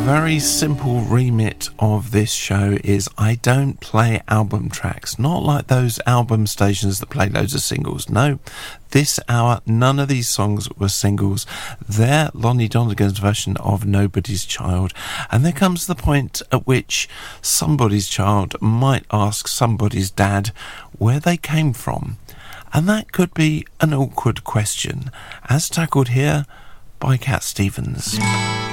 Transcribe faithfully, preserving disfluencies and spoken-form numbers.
very simple remit of this show is I don't play album tracks, not like those album stations that play loads of singles. No, this hour none of these songs were singles. They're Lonnie Donegan's version of Nobody's Child, and there comes the point at which somebody's child might ask somebody's dad where they came from, and that could be an awkward question, as tackled here by Cat Stevens.